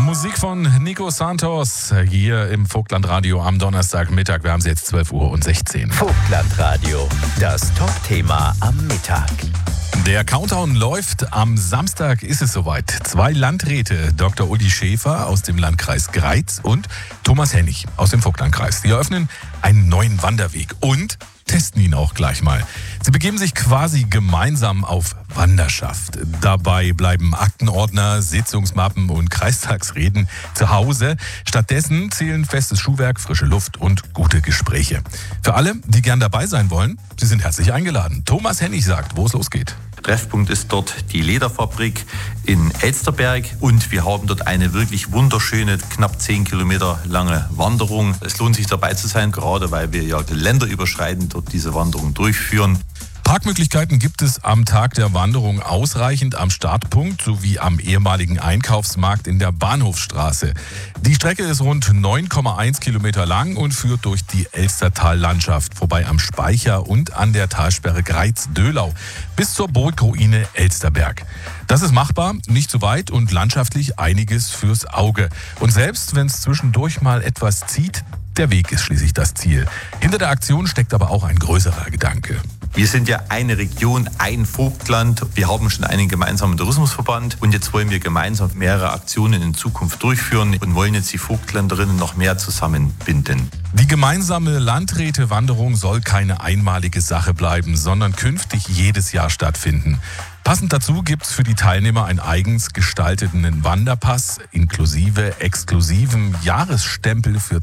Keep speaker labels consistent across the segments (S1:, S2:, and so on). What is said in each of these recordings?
S1: Musik von Nico Santos hier im Vogtlandradio am Donnerstagmittag. Wir haben es jetzt 12:16 Uhr.
S2: Vogtlandradio, das Top-Thema am Mittag.
S1: Der Countdown läuft. Am Samstag ist es soweit. 2 Landräte, Dr. Uli Schäfer aus dem Landkreis Greiz und Thomas Hennig aus dem Vogtlandkreis. Die eröffnen einen neuen Wanderweg und testen ihn auch gleich mal. Sie begeben sich quasi gemeinsam auf Wanderschaft. Dabei bleiben Aktenordner, Sitzungsmappen und Kreistagsreden zu Hause. Stattdessen zählen festes Schuhwerk, frische Luft und gute Gespräche. Für alle, die gern dabei sein wollen, sie sind herzlich eingeladen. Thomas Hennig sagt, wo es losgeht.
S3: Treffpunkt ist dort die Lederfabrik in Elsterberg und wir haben dort eine wirklich wunderschöne, knapp 10 Kilometer lange Wanderung. Es lohnt sich dabei zu sein, gerade weil wir ja länderüberschreitend dort diese Wanderung durchführen.
S1: Parkmöglichkeiten gibt es am Tag der Wanderung ausreichend am Startpunkt sowie am ehemaligen Einkaufsmarkt in der Bahnhofstraße. Die Strecke ist rund 9,1 Kilometer lang und führt durch die Elstertallandschaft vorbei am Speicher und an der Talsperre Greiz-Dölau bis zur Burgruine Elsterberg. Das ist machbar, nicht zu weit und landschaftlich einiges fürs Auge. Und selbst wenn es zwischendurch mal etwas zieht, der Weg ist schließlich das Ziel. Hinter der Aktion steckt aber auch ein größerer Gedanke.
S3: Wir sind ja eine Region, ein Vogtland. Wir haben schon einen gemeinsamen Tourismusverband und jetzt wollen wir gemeinsam mehrere Aktionen in Zukunft durchführen und wollen jetzt die Vogtländerinnen noch mehr zusammenbinden.
S1: Die gemeinsame Landrätewanderung soll keine einmalige Sache bleiben, sondern künftig jedes Jahr stattfinden. Passend dazu gibt es für die Teilnehmer einen eigens gestalteten Wanderpass inklusive exklusivem Jahresstempel für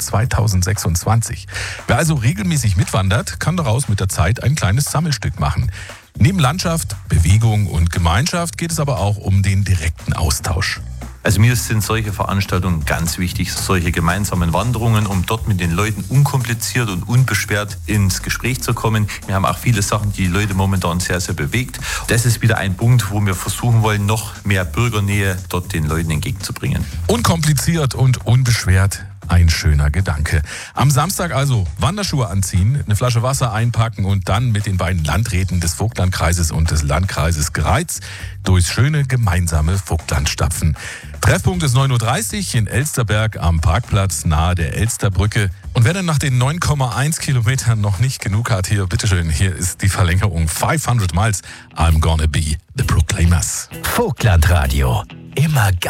S1: 2026. Wer also regelmäßig mitwandert, kann daraus mit der Zeit ein kleines Sammelstück machen. Neben Landschaft, Bewegung und Gemeinschaft geht es aber auch um den direkten Austausch.
S3: Also mir sind solche Veranstaltungen ganz wichtig, solche gemeinsamen Wanderungen, um dort mit den Leuten unkompliziert und unbeschwert ins Gespräch zu kommen. Wir haben auch viele Sachen, die Leute momentan sehr, sehr bewegt. Das ist wieder ein Punkt, wo wir versuchen wollen, noch mehr Bürgernähe dort den Leuten entgegenzubringen.
S1: Unkompliziert und unbeschwert. Ein schöner Gedanke. Am Samstag also Wanderschuhe anziehen, eine Flasche Wasser einpacken und dann mit den beiden Landräten des Vogtlandkreises und des Landkreises Greiz durchs schöne gemeinsame Vogtland stapfen. Treffpunkt ist 9:30 Uhr in Elsterberg am Parkplatz nahe der Elsterbrücke. Und wer dann nach den 9,1 Kilometern noch nicht genug hat, hier, bitteschön, hier ist die Verlängerung 500 Miles. I'm gonna be the Proclaimers.
S2: Vogtlandradio, immer